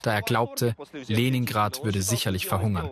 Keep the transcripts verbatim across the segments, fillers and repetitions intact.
da er glaubte, Leningrad würde sicherlich verhungern.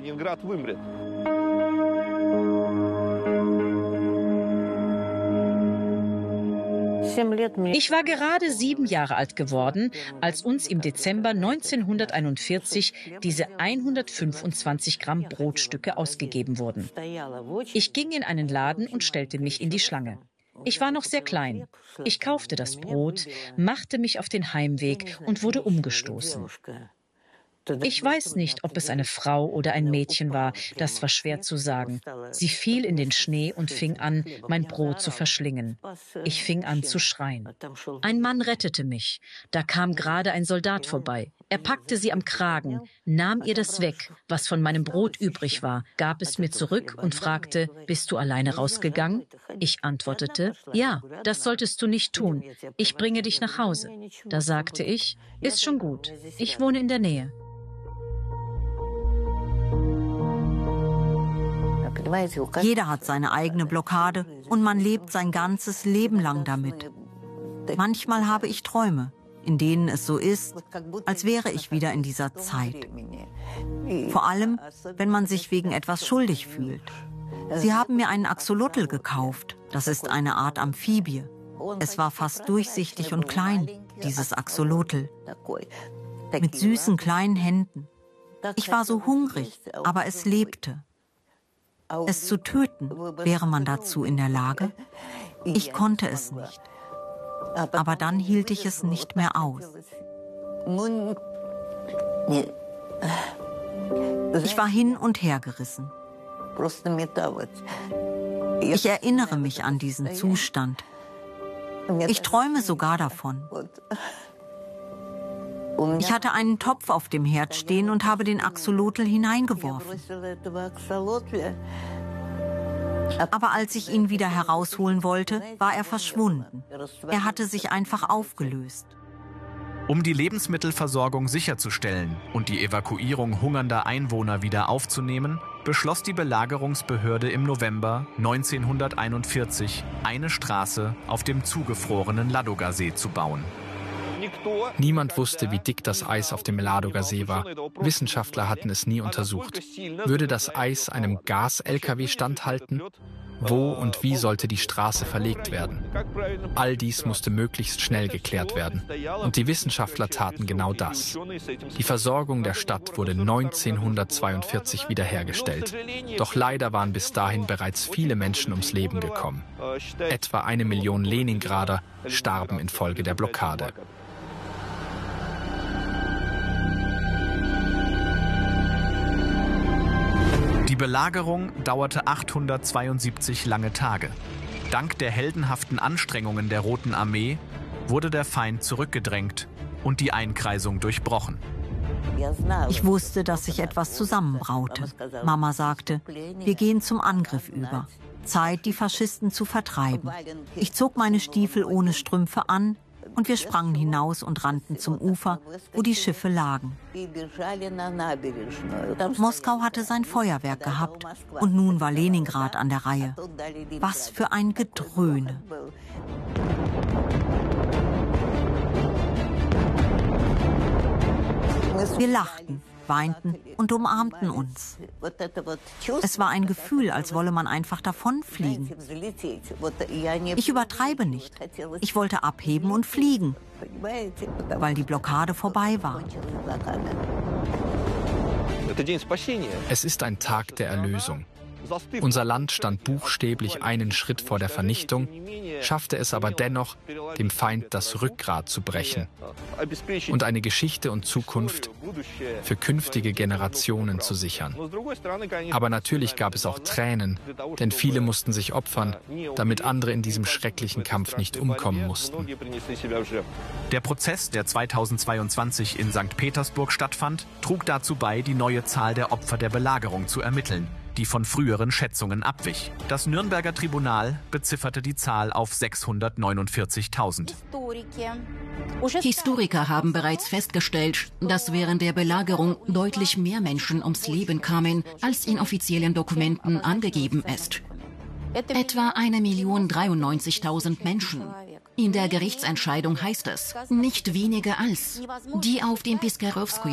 Ich war gerade sieben Jahre alt geworden, als uns im Dezember neunzehnhunderteinundvierzig diese hundertfünfundzwanzig Gramm Brotstücke ausgegeben wurden. Ich ging in einen Laden und stellte mich in die Schlange. Ich war noch sehr klein. Ich kaufte das Brot, machte mich auf den Heimweg und wurde umgestoßen. Ich weiß nicht, ob es eine Frau oder ein Mädchen war, das war schwer zu sagen. Sie fiel in den Schnee und fing an, mein Brot zu verschlingen. Ich fing an zu schreien. Ein Mann rettete mich. Da kam gerade ein Soldat vorbei. Er packte sie am Kragen, nahm ihr das weg, was von meinem Brot übrig war, gab es mir zurück und fragte, bist du alleine rausgegangen? Ich antwortete, ja, das solltest du nicht tun. Ich bringe dich nach Hause. Da sagte ich, ist schon gut, ich wohne in der Nähe. Jeder hat seine eigene Blockade und man lebt sein ganzes Leben lang damit. Manchmal habe ich Träume, in denen es so ist, als wäre ich wieder in dieser Zeit. Vor allem, wenn man sich wegen etwas schuldig fühlt. Sie haben mir einen Axolotl gekauft. Das ist eine Art Amphibie. Es war fast durchsichtig und klein, dieses Axolotl. Mit süßen kleinen Händen. Ich war so hungrig, aber es lebte. Es zu töten, wäre man dazu in der Lage? Ich konnte es nicht. Aber dann hielt ich es nicht mehr aus. Ich war hin und her gerissen. Ich erinnere mich an diesen Zustand. Ich träume sogar davon. Ich hatte einen Topf auf dem Herd stehen und habe den Axolotl hineingeworfen. Aber als ich ihn wieder herausholen wollte, war er verschwunden. Er hatte sich einfach aufgelöst. Um die Lebensmittelversorgung sicherzustellen und die Evakuierung hungernder Einwohner wieder aufzunehmen, beschloss die Belagerungsbehörde im November neunzehnhunderteinundvierzig, eine Straße auf dem zugefrorenen Ladoga-See zu bauen. Niemand wusste, wie dick das Eis auf dem Ladoga-See war. Wissenschaftler hatten es nie untersucht. Würde das Eis einem Gas-L K W standhalten? Wo und wie sollte die Straße verlegt werden? All dies musste möglichst schnell geklärt werden. Und die Wissenschaftler taten genau das. Die Versorgung der Stadt wurde neunzehnhundertzweiundvierzig wiederhergestellt. Doch leider waren bis dahin bereits viele Menschen ums Leben gekommen. Etwa eine Million Leningrader starben infolge der Blockade. Die Belagerung dauerte achthundertzweiundsiebzig lange Tage. Dank der heldenhaften Anstrengungen der Roten Armee wurde der Feind zurückgedrängt und die Einkreisung durchbrochen. Ich wusste, dass sich etwas zusammenbraute. Mama sagte, wir gehen zum Angriff über. Zeit, die Faschisten zu vertreiben. Ich zog meine Stiefel ohne Strümpfe an und wir sprangen hinaus und rannten zum Ufer, wo die Schiffe lagen. Moskau hatte sein Feuerwerk gehabt und nun war Leningrad an der Reihe. Was für ein Gedröhne! Wir lachten, weinten und umarmten uns. Es war ein Gefühl, als wolle man einfach davonfliegen. Ich übertreibe nicht. Ich wollte abheben und fliegen, weil die Blockade vorbei war. Es ist ein Tag der Erlösung. Unser Land stand buchstäblich einen Schritt vor der Vernichtung, schaffte es aber dennoch, dem Feind das Rückgrat zu brechen und eine Geschichte und Zukunft für künftige Generationen zu sichern. Aber natürlich gab es auch Tränen, denn viele mussten sich opfern, damit andere in diesem schrecklichen Kampf nicht umkommen mussten. Der Prozess, der zweitausendzweiundzwanzig in Sankt Petersburg stattfand, trug dazu bei, die neue Zahl der Opfer der Belagerung zu ermitteln, die von früheren Schätzungen abwich. Das Nürnberger Tribunal bezifferte die Zahl auf sechshundertneunundvierzigtausend. Historiker haben bereits festgestellt, dass während der Belagerung deutlich mehr Menschen ums Leben kamen, als in offiziellen Dokumenten angegeben ist. Etwa eine Million dreiundneunzigtausend Menschen. In der Gerichtsentscheidung heißt es, nicht weniger als. Die auf dem Piskarewskaja